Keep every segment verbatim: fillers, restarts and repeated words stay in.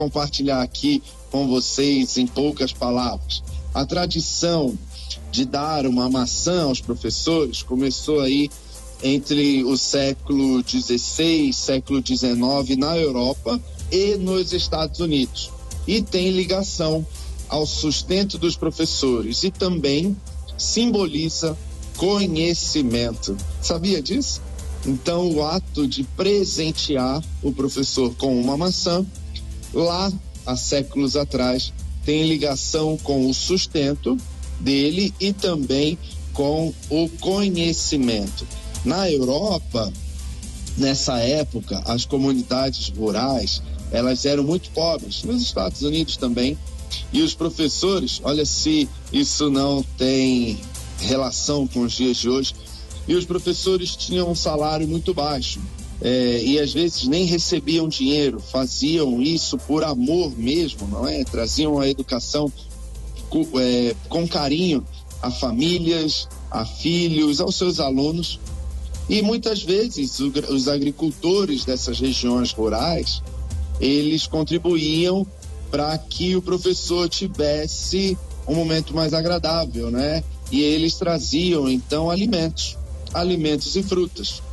compartilhar aqui com vocês em poucas palavras. A tradição de dar uma maçã aos professores começou aí entre o século dezesseis, século dezenove na Europa e nos Estados Unidos. E tem ligação ao sustento dos professores e também simboliza conhecimento. Sabia disso? Então, o ato de presentear o professor com uma maçã, lá há séculos atrás, tem ligação com o sustento dele e também com o conhecimento. Na Europa, nessa época, as comunidades rurais, elas eram muito pobres, nos Estados Unidos também, e os professores, olha se isso não tem relação com os dias de hoje, e os professores tinham um salário muito baixo, é, e às vezes nem recebiam dinheiro, faziam isso por amor mesmo, não é? Traziam a educação com, é, com carinho a famílias, a filhos, aos seus alunos. E muitas vezes os agricultores dessas regiões rurais, eles contribuíam para que o professor tivesse um momento mais agradável, né? E eles traziam, então, alimentos, alimentos e frutas.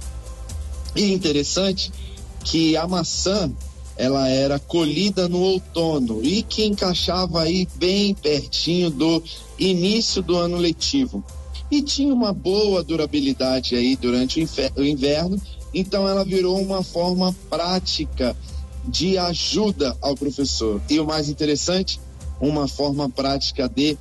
E interessante que a maçã, ela era colhida no outono e que encaixava aí bem pertinho do início do ano letivo. E tinha uma boa durabilidade aí durante o inverno, então ela virou uma forma prática de ajuda ao professor. E o mais interessante, uma forma prática de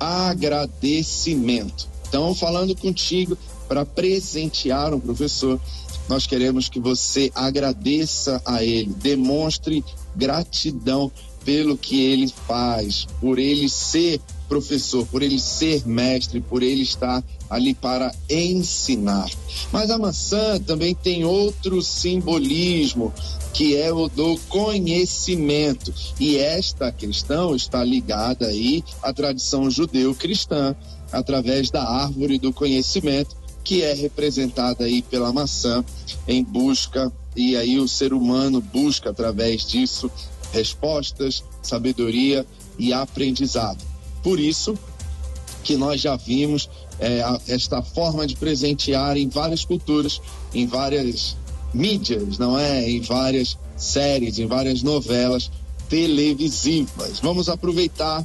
agradecimento. Então, falando contigo para presentear um professor, nós queremos que você agradeça a ele, demonstre gratidão pelo que ele faz, por ele ser professor, por ele ser mestre, por ele estar ali para ensinar. Mas a maçã também tem outro simbolismo, que é o do conhecimento. E esta questão está ligada aí à tradição judeu-cristã, através da árvore do conhecimento, que é representada aí pela maçã, em busca, e aí o ser humano busca através disso respostas, sabedoria e aprendizado. Por isso que nós já vimos é, esta forma de presentear em várias culturas, em várias mídias, não é? Em várias séries, em várias novelas televisivas. Vamos aproveitar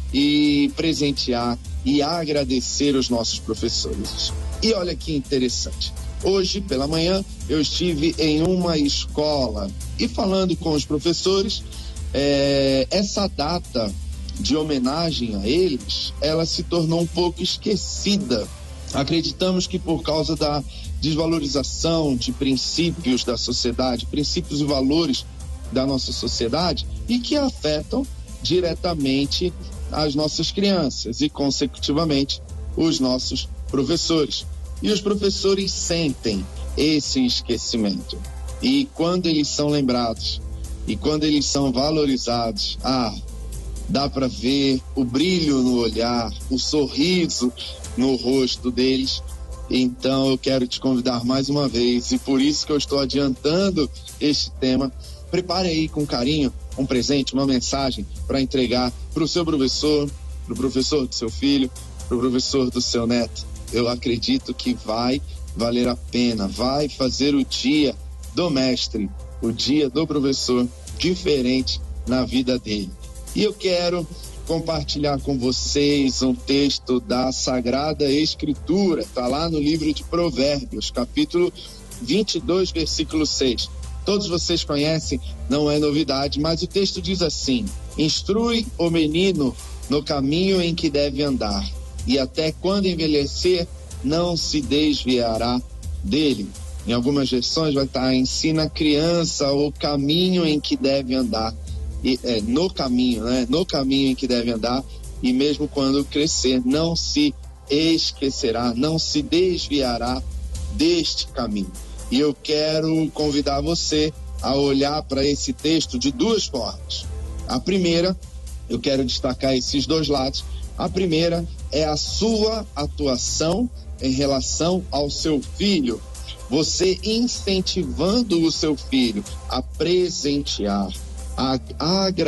e presentear e agradecer os nossos professores. E olha que interessante. Hoje, pela manhã, eu estive em uma escola e falando com os professores, é, essa data de homenagem a eles, ela se tornou um pouco esquecida. Acreditamos que por causa da desvalorização de princípios da sociedade, princípios e valores da nossa sociedade, e que afetam diretamente as nossas crianças e, consecutivamente, os nossos professores. E os professores sentem esse esquecimento. E quando eles são lembrados, e quando eles são valorizados, ah, dá para ver o brilho no olhar, o sorriso no rosto deles. Então eu quero te convidar mais uma vez, e por isso que eu estou adiantando este tema. Prepare aí com carinho um presente, uma mensagem para entregar para o seu professor, para o professor do seu filho, para o professor do seu neto. Eu acredito que vai valer a pena, vai fazer o dia do mestre, o dia do professor diferente na vida dele. E eu quero compartilhar com vocês um texto da Sagrada Escritura, está lá no livro de Provérbios, capítulo vinte e dois, versículo seis. Todos vocês conhecem, não é novidade, mas o texto diz assim: instrui o menino no caminho em que deve andar, e até quando envelhecer, não se desviará dele. Em algumas versões vai estar: ensina a criança o caminho em que deve andar. E, é, no caminho, né? No caminho em que deve andar, e mesmo quando crescer, não se esquecerá, não se desviará deste caminho. E eu quero convidar você a olhar para esse texto de duas formas. A primeira, eu quero destacar esses dois lados. A primeira é a sua atuação em relação ao seu filho. Você incentivando o seu filho a presentear, a, a